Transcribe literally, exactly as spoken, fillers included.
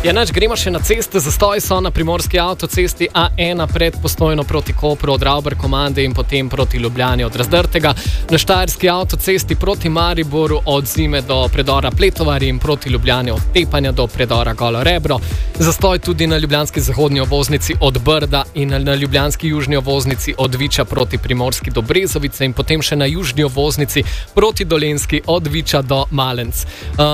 Ja, nač, gremo še na ceste. Zastoji so na primorski avtocesti A ena pred Postojno proti Kopru od Ravber komande in potem proti Ljubljani od Razdrtega. Na štajerski avtocesti proti Mariboru od Zime do predora Pletovari in proti Ljubljani od Tepanja do predora Golo Rebro. Zastoj tudi na ljubljanski zahodni obvoznici od Brda in na ljubljanski južni obvoznici od Viča proti Primorski do Brezovice in potem še na južni obvoznici proti Dolenjski od Viča do Malenc. Uh,